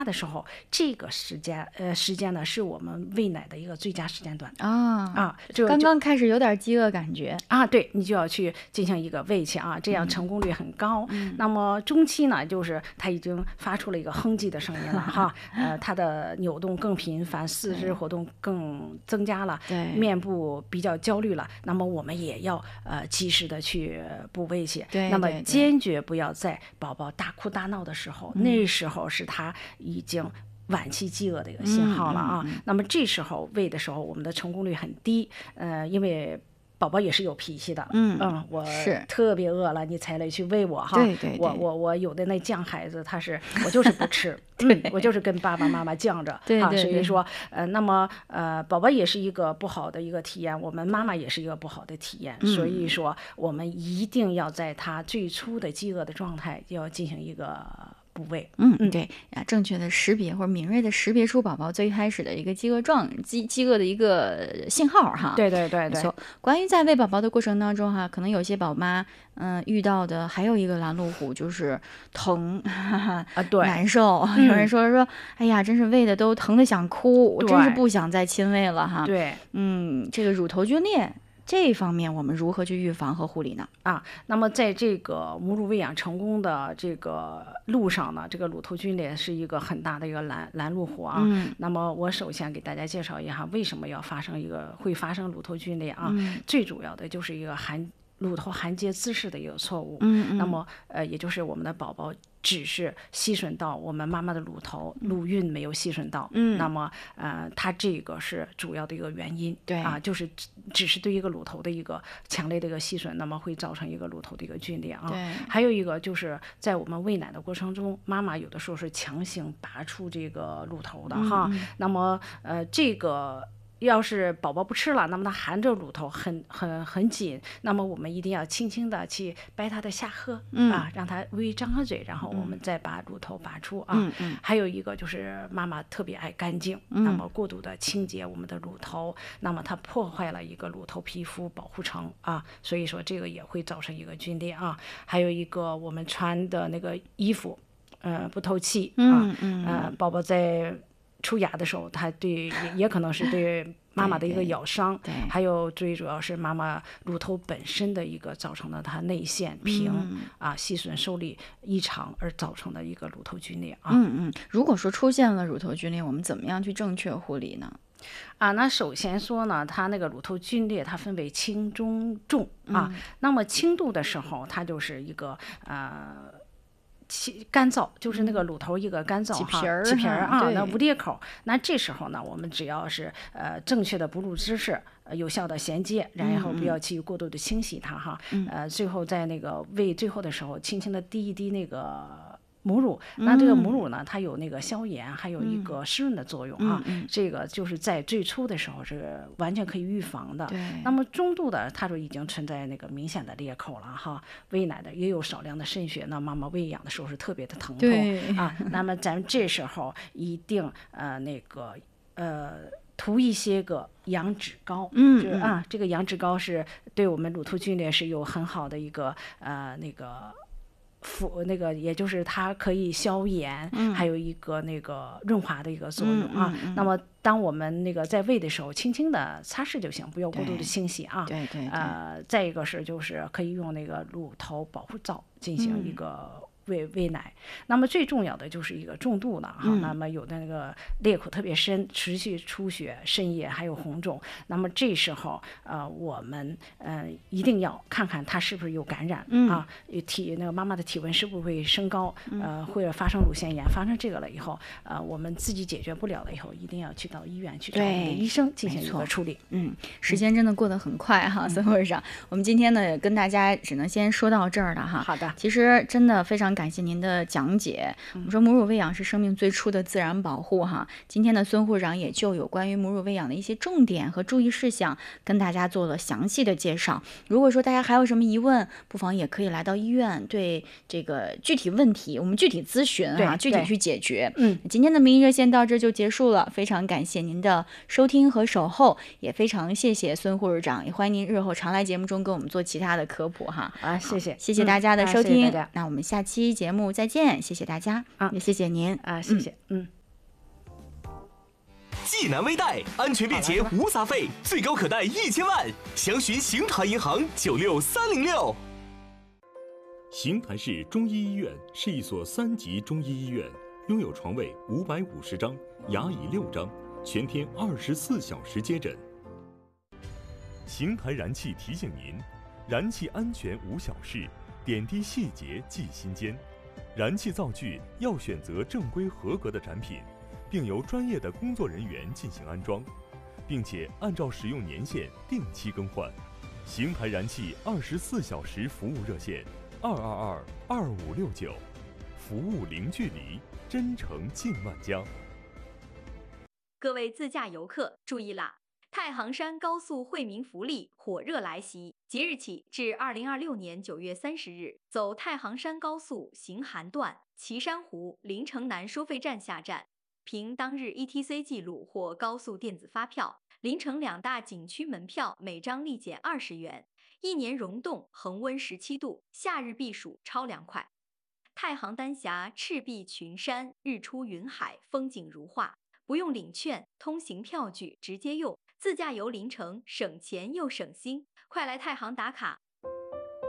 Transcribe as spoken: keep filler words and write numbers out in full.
的时候，这个时间呃时间呢是我们喂奶的一个最佳时间段啊啊，这刚刚开始有点饥饿感觉啊，对，你就要去进行一个喂去啊，这样成功率很高。 嗯、 那么中期呢，就是它已经发出了一个哼唧的声音了哈，呃，它的扭动更频繁，四肢活动更增加了， 对， 面部比较焦虑了，那么我们也要呃及时的去补喂去。 对， 那么坚决不要在宝宝大哭大闹的时候， 嗯、 那时候是他已经晚期饥饿的一个信号了啊。 嗯嗯嗯、 那么这时候喂的时候，我们的成功率很低，呃，因为宝宝也是有脾气的， 嗯嗯，我是特别饿了，你才来去喂我哈。 对对对， 我我我有的那犟孩子，他是我就是不吃，嗯，我就是跟爸爸妈妈犟着， 对对对， 所以说呃，那么呃，宝宝也是一个不好的一个体验，我们妈妈也是一个不好的体验， 嗯、 所以说我们一定要在他最初的饥饿的状态要进行一个补喂。 嗯嗯，对啊，正确的识别或者敏锐的识别出宝宝最开始的一个饥饿状饥饥饿的一个信号哈。 对对对对。 没错。关于在喂宝宝的过程当中哈，可能有些宝妈嗯、呃、遇到的还有一个拦路虎就是疼啊，对， 难受。 嗯、 有人说说，哎呀，真是喂的都疼的想哭，我真是不想再亲喂了哈。 对， 嗯，这个乳头皲裂。这一方面我们如何去预防和护理呢？ 啊，那么在这个母乳喂养成功的这个路上呢，这个乳头皲裂是一个很大的一个拦拦路虎啊。 嗯， 那么我首先给大家介绍一下为什么要发生一个会发生乳头皲裂啊？ 嗯、 最主要的就是一个含乳头含接姿势的一个错误。 嗯嗯。 那么呃，也就是我们的宝宝只是吸吮到我们妈妈的乳头，乳晕没有吸吮到。 嗯。 那么呃，它这个是主要的一个原因。 对啊，就是只是对一个乳头的一个强烈的一个吸吮，那么会造成一个乳头的一个皲裂啊。 对。 还有一个就是在我们喂奶的过程中，妈妈有的时候是强行拔出这个乳头的哈。 嗯嗯、 那么呃，这个。要是宝宝不吃了，那么他含着乳头很很很紧，那么我们一定要轻轻的去掰他的下颌、 嗯、 啊，让他微微张开嘴，然后我们再把乳头拔出啊。 嗯嗯、 还有一个就是妈妈特别爱干净， 嗯、 那么过度的清洁我们的乳头，那么它破坏了一个乳头皮肤保护层啊，所以说这个也会造成一个皲裂啊。还有一个我们穿的那个衣服，呃，不透气啊， 嗯嗯、 呃，宝宝在出牙的时候，他对也也可能是对妈妈的一个咬伤，还有最主要是妈妈乳头本身的一个造成的它内陷平、 嗯、 啊吸吮受力异常而造成的一个乳头皲裂啊。 嗯嗯，如果说出现了乳头皲裂，我们怎么样去正确护理呢？ 啊，那首先说呢，它那个乳头皲裂，它分为轻、中、重啊。 嗯、 那么轻度的时候，它就是一个呃。干燥就是那个乳头一个干燥哈，起皮儿啊，那无裂口。那这时候呢，我们只要是呃正确的哺乳姿势，呃有效的衔接，然后不要去过度的清洗它哈。 嗯、 呃，最后在那个喂最后的时候，轻轻的滴一滴那个。母乳，那这个母乳呢，它有那个消炎，还有一个湿润的作用啊。 嗯嗯、 这个就是在最初的时候是完全可以预防的。那么中度的，它就已经存在那个明显的裂口了哈。喂奶的也有少量的渗血，那妈妈喂养的时候是特别的疼痛啊。那么咱们这时候一定呃那个呃。涂一些个羊脂膏， 嗯， 就是啊，这个羊脂膏是对我们乳头皲裂是有很好的一个呃那个。辅那个也就是它可以消炎， 嗯、 还有一个那个润滑的一个作用啊。 嗯嗯嗯、 那么当我们那个在喂的时候，轻轻的擦拭就行，不要过度的清洗啊。 对对对。 呃，再一个是就是可以用那个乳头保护皂进行一个。嗯喂喂奶，那么最重要的就是一个重度的哈、 嗯， 那么有的那个裂口特别深，持续出血、渗液还有红肿，那么这时候呃我们呃一定要看看它是不是有感染、 嗯、 啊，体那个妈妈的体温是不是会升高， 嗯、 呃或者发生乳腺炎，发生这个了以后，呃我们自己解决不了了以后，一定要去到医院去找我们的医生进行一个处理。 嗯，时间真的过得很快哈，孙会长，我们今天呢跟大家只能先说到这儿了哈。 好的， 其实真的非常感谢您的讲解。我们说母乳喂养是生命最初的自然保护哈。今天的孙护士长也就有关于母乳喂养的一些重点和注意事项，跟大家做了详细的介绍。如果说大家还有什么疑问，不妨也可以来到医院，对这个具体问题我们具体咨询哈，具体去解决。 嗯， 今天的民意热线到这就结束了，非常感谢您的收听和守候，也非常谢谢孙护士长，也欢迎您日后常来节目中跟我们做其他的科普哈。 啊，谢谢， 谢谢大家的收听， 嗯啊、 那我们下期期节目再见，谢谢大家， 啊， 也谢谢您啊，谢谢，嗯。 济南微贷安全便捷无杂费，最高可贷一千万，详询邢台银行九六三零六。 邢台市中医医院是一所三级中医医院，拥有床位五百五十张，牙椅六张，全天二十四小时接诊。邢台燃气提醒您，燃气安全无小事，点滴细节记心间。燃气灶具要选择正规合格的产品，并由专业的工作人员进行安装，并且按照使用年限定期更换。邢台燃气二十四小时服务热线：二二二二五六九，服务零距离，真诚近万家。 各位自驾游客注意啦！太行山高速惠民福利火热来袭，即日起至二零二六年九月三十日，走太行山高速行韩段岐山湖临城南收费站下站，凭当日 E T C 记录或高速电子发票，临城两大景区门票每张立减二十元。一年溶洞恒温十七度，夏日避暑超凉快。太行丹霞赤壁群山，日出云海，风景如画。不用领券，通行票据直接用，自驾游临城省钱又省心。快来太行打卡，